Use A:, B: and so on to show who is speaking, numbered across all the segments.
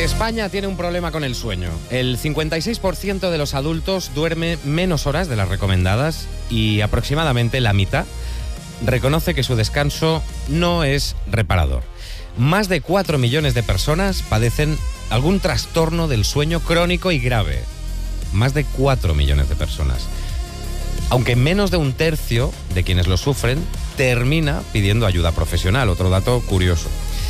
A: España tiene un problema con el sueño. El 56% de los adultos duerme menos horas de las recomendadas y aproximadamente la mitad reconoce que su descanso no es reparador. Más de 4 millones de personas padecen algún trastorno del sueño crónico y grave. Más de 4 millones de personas. Aunque menos de un tercio de quienes lo sufren termina pidiendo ayuda profesional. Otro dato curioso.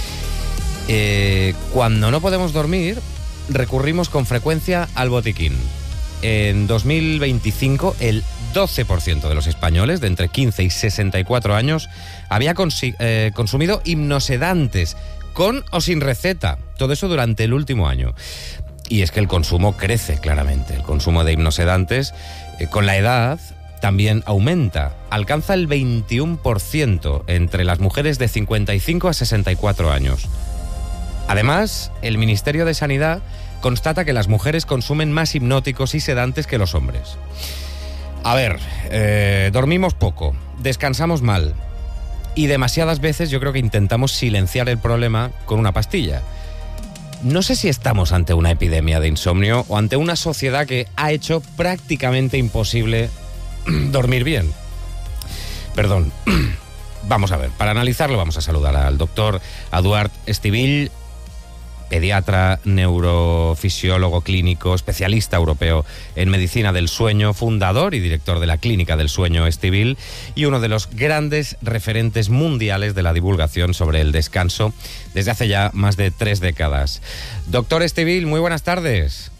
A: Cuando no podemos dormir, recurrimos con frecuencia al botiquín. En 2025, el 12% de los españoles de entre 15 y 64 años había consumido hipnosedantes, con o sin receta. Todo eso durante el último año. Y es que el consumo crece claramente. El consumo de hipnosedantes con la edad también aumenta. Alcanza el 21% entre las mujeres de 55 a 64 años. Además, el Ministerio de Sanidad constata que las mujeres consumen más hipnóticos y sedantes que los hombres. A ver, dormimos poco, descansamos mal y demasiadas veces yo creo que intentamos silenciar el problema con una pastilla. No sé si estamos ante una epidemia de insomnio o ante una sociedad que ha hecho prácticamente imposible dormir bien. Perdón. Vamos a ver, para analizarlo vamos a saludar al doctor Eduard Estivill, pediatra, neurofisiólogo clínico, especialista europeo en medicina del sueño, fundador y director de la Clínica del Sueño Estivill y uno de los grandes referentes mundiales de la divulgación sobre el descanso desde hace ya más de 3 décadas. Doctor Estivill, muy buenas tardes.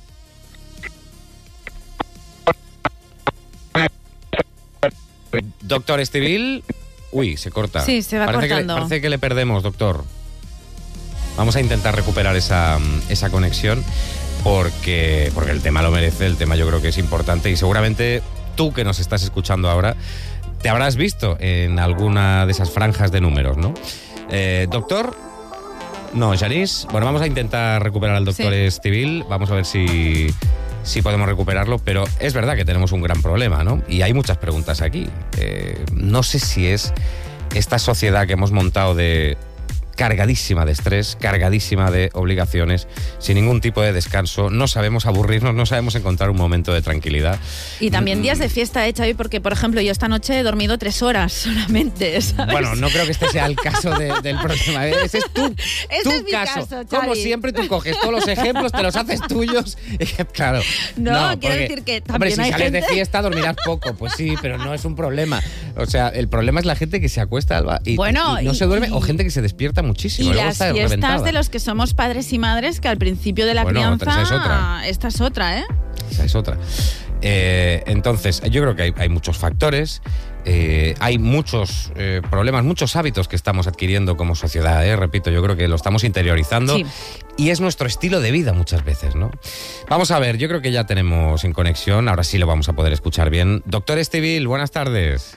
A: Doctor Estivill, uy, se corta.
B: Sí, se va cortando.
A: Parece que le perdemos, doctor. Vamos a intentar recuperar esa conexión porque el tema lo merece, el tema yo creo que es importante y seguramente tú que nos estás escuchando ahora te habrás visto en alguna de esas franjas de números, ¿no? Doctor, no, Janice, bueno, vamos a intentar recuperar al doctor Estivill, vamos a ver si podemos recuperarlo, pero es verdad que tenemos un gran problema, ¿no? Y hay muchas preguntas aquí. No sé si es esta sociedad que hemos montado cargadísima de estrés, cargadísima de obligaciones, sin ningún tipo de descanso, no sabemos aburrirnos, no sabemos encontrar un momento de tranquilidad.
B: Y también días de fiesta, Xavi, porque, por ejemplo, yo esta noche he dormido 3 horas solamente, ¿sabes?
A: Bueno, no creo que este sea el caso del problema. Ese es tu caso.
B: Xavi.
A: Como siempre, tú coges todos los ejemplos, te los haces tuyos. Claro.
B: No, quiero decir que también
A: hombre, si sales
B: gente
A: de fiesta dormirás poco, pues sí, pero no es un problema. O sea, el problema es la gente que se acuesta, Alba, y no se duerme, o gente que se despierta muchísimo.
B: Y las fiestas reventada. De los que somos padres y madres, que al principio de la crianza...
A: Esa es otra.
B: Esta es otra, ¿eh?
A: Esa es otra. Entonces, yo creo que hay muchos factores, hay muchos problemas, muchos hábitos que estamos adquiriendo como sociedad, repito, yo creo que lo estamos interiorizando y es nuestro estilo de vida muchas veces, ¿no? Vamos a ver, yo creo que ya tenemos en conexión, ahora sí lo vamos a poder escuchar bien. Doctor Estivill, buenas tardes.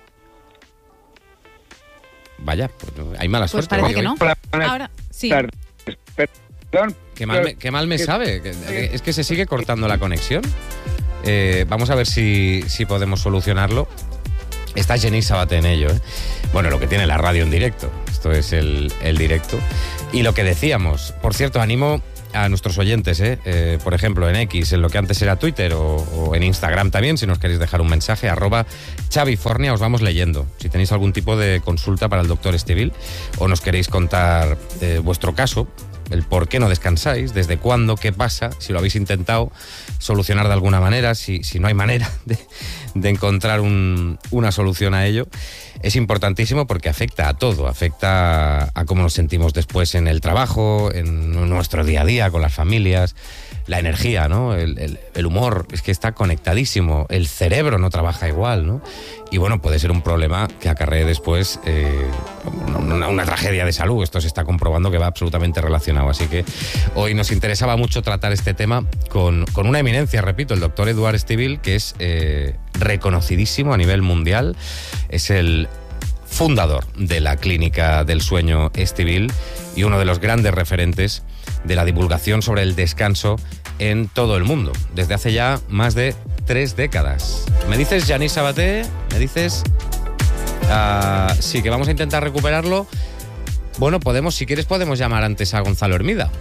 A: Vaya, pues hay mala suerte.
B: Parece que no. Ahora sí.
C: Perdón.
A: Qué mal me sabe. Es que se sigue cortando la conexión. Vamos a ver si podemos solucionarlo. Está Janice Sabaté en ello, ¿eh? Bueno, lo que tiene la radio en directo. Esto es el directo. Y lo que decíamos, por cierto, animo a nuestros oyentes, por ejemplo, en X, en lo que antes era Twitter, o en Instagram también, si nos queréis dejar un mensaje, @Xavifornia, os vamos leyendo. Si tenéis algún tipo de consulta para el doctor Estivill o nos queréis contar vuestro caso, el por qué no descansáis, desde cuándo, qué pasa, si lo habéis intentado solucionar de alguna manera, si no hay manera de encontrar una solución a ello. Es importantísimo porque afecta a todo, afecta a cómo nos sentimos después en el trabajo, en nuestro día a día, con las familias, la energía, ¿no? El humor, es que está conectadísimo, el cerebro no trabaja igual, ¿no? Y bueno, puede ser un problema que acarree después una tragedia de salud. Esto se está comprobando que va absolutamente relacionado. Así que hoy nos interesaba mucho tratar este tema con una eminencia, repito, el doctor Eduard Estivill, que es reconocidísimo a nivel mundial. Es el fundador de la Clínica del Sueño Estivill y uno de los grandes referentes de la divulgación sobre el descanso en todo el mundo, desde hace ya más de 3 décadas. ¿Me dices, Janice Sabaté? ¿Me dices? Sí, que vamos a intentar recuperarlo. Bueno, si quieres podemos llamar antes a Gonzalo Hermida.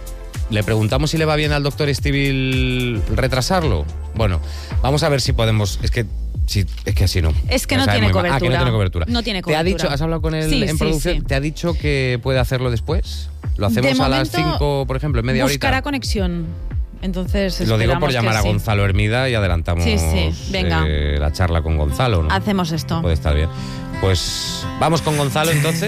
A: ¿Le preguntamos si le va bien al doctor Estíbil retrasarlo? Bueno, vamos a ver si podemos... Es que así no.
B: Es que
A: Me
B: no
A: sabe
B: tiene
A: muy mal.
B: cobertura.
A: Que no tiene cobertura.
B: No tiene
A: ¿Te ha
B: cobertura.
A: dicho, has hablado con él
B: Sí,
A: en
B: sí,
A: producción?
B: sí.
A: ¿Te ha dicho que puede hacerlo después? ¿Lo hacemos
B: De
A: a las
B: momento,
A: 5, por ejemplo, en media horita?
B: Buscará conexión. Entonces
A: Lo digo por
B: esperamos
A: llamar
B: que
A: a
B: sí.
A: Gonzalo Hermida y adelantamos
B: Sí, sí, venga.
A: la charla con Gonzalo, ¿no?
B: Hacemos esto.
A: Puede estar bien. Pues vamos con Gonzalo entonces.